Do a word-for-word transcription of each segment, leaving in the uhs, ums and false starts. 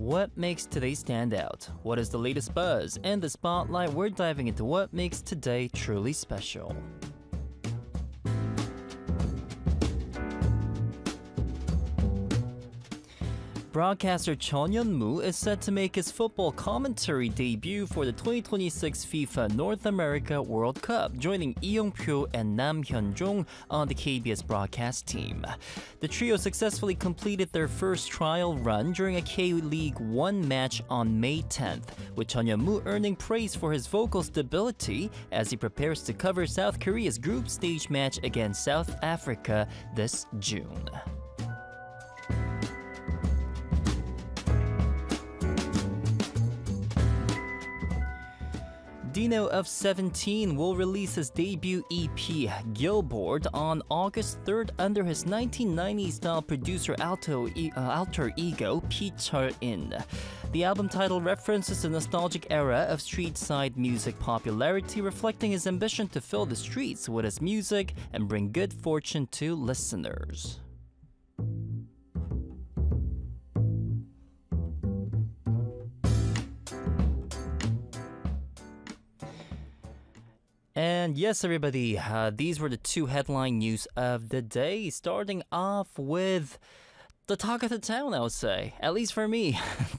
What makes today stand out? What is the latest buzz? In the spotlight, we're diving into what makes today truly special. Broadcaster Chon Hyun-moo is set to make his football commentary debut for the twenty twenty-six FIFA North America World Cup, joining Lee Yong-pyo and Nam Hyun-jong on the K B S broadcast team. The trio successfully completed their first trial run during a K-League one match on May tenth, with Chon Hyun-moo earning praise for his vocal stability as he prepares to cover South Korea's group stage match against South Africa this June. Dino of seventeen will release his debut E P, Gilboard, on August third under his nineteen nineties-style producer alto, e- uh, alter ego, P. Chul-in. The album title references the nostalgic era of street-side music popularity, reflecting his ambition to fill the streets with his music and bring good fortune to listeners. And yes, everybody, uh, these were the two headline news of the day, starting off with the talk of the town, I would say, at least for me.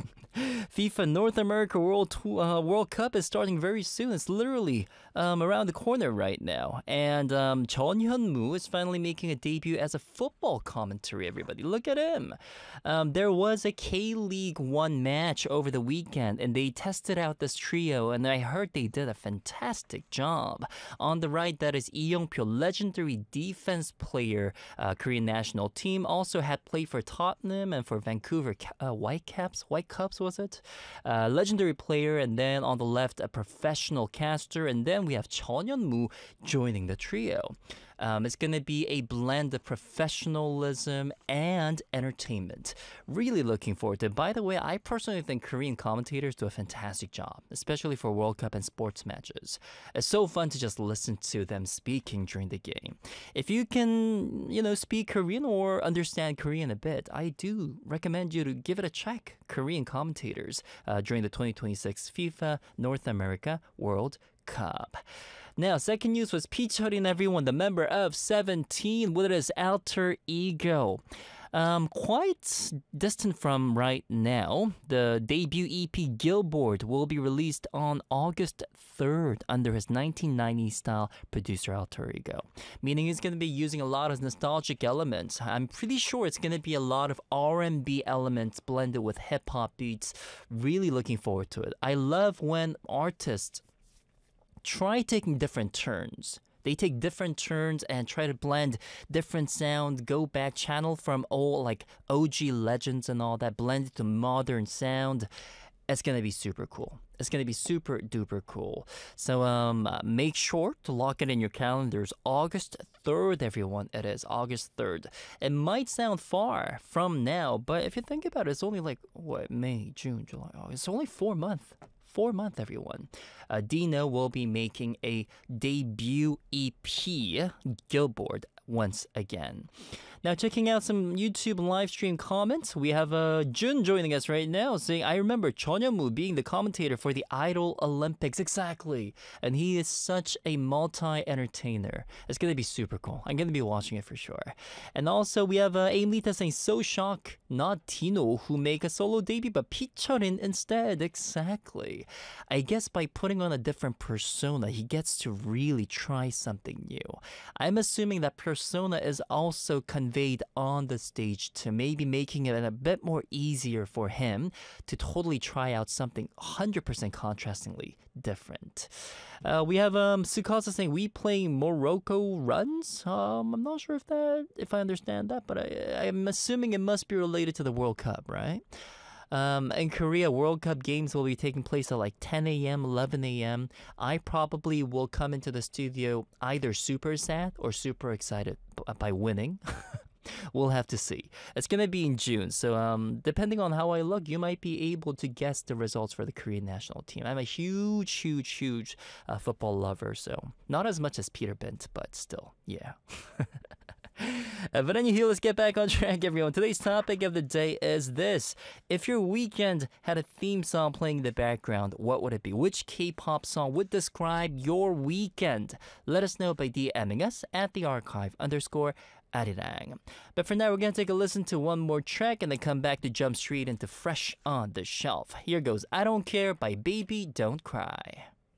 FIFA North America World uh, World Cup is starting very soon. It's literally um, around the corner right now. And um, Chon Hyun-moo is finally making a debut as a football commentary, everybody. Look at him. Um, there was a K-League one match over the weekend, and they tested out this trio, and I heard they did a fantastic job. On the right, that is Lee Yong-pyo, legendary defense player, uh, Korean national team. Also had played for Tottenham and for Vancouver uh, Whitecaps, Whitecaps, was it? Uh, legendary player, and then on the left, a professional caster, and then we have Chon Hyun-moo joining the trio. Um, it's going to be a blend of professionalism and entertainment. Really looking forward to it. By the way, I personally think Korean commentators do a fantastic job, especially for World Cup and sports matches. It's so fun to just listen to them speaking during the game. If you can, you know, speak Korean or understand Korean a bit, I do recommend you to give it a check. Korean commentators uh, during the twenty twenty-six FIFA North America World Cup. Now, second news was P. Chul-in, everyone, the member of seventeen, with his alter ego. Um, quite distant from right now, the debut E P Gilboard will be released on August third under his nineteen nineties-style producer alter ego, meaning he's going to be using a lot of nostalgic elements. I'm pretty sure it's going to be a lot of R and B elements blended with hip-hop beats. Really looking forward to it. I love when artists try taking different turns. They take different turns and try to blend different sound, go back, channel from old like O G legends and all that, blend it to modern sound. It's going to be super cool. It's going to be super duper cool. So um, uh, make sure to lock it in your calendars. August third, everyone. It is August third. It might sound far from now, but if you think about it, it's only like, what, May, June, July, August. It's only four months. Four month, everyone. Uh, Dino will be making a debut E P, Gilboard, once again. Now, checking out some YouTube live stream comments, we have uh, Jun joining us right now saying, I remember Chon Hyun-moo being the commentator for the Idol Olympics. Exactly. And he is such a multi-entertainer. It's going to be super cool. I'm going to be watching it for sure. And also, we have uh, Aimlita saying, so shocked, not Dino who make a solo debut, but P. Chul-in instead. Exactly. I guess by putting on a different persona, he gets to really try something new. I'm assuming that persona is also conveyed on the stage to maybe making it a bit more easier for him to totally try out something one hundred percent contrastingly different. Uh, we have um, Sukasa saying, we playing Morocco runs? Um, I'm not sure if that if I understand that, but I, I'm assuming it must be related to the World Cup, right? Um, in Korea, World Cup games will be taking place at like ten a.m., eleven a.m. I probably will come into the studio either super sad or super excited by winning. We'll have to see. It's going to be in June, so um, depending on how I look, you might be able to guess the results for the Korean national team. I'm a huge, huge, huge uh, football lover, so not as much as Peter Bent, but still, yeah. Uh, but anywho, let's get back on track, everyone. Today's topic of the day is this. If your weekend had a theme song playing in the background, what would it be? Which K-pop song would describe your weekend? Let us know by DMing us at the archive underscore Arirang. But for now, we're going to take a listen to one more track and then come back to jump straight into Fresh on the Shelf. Here goes I Don't Care by Baby Don't Cry.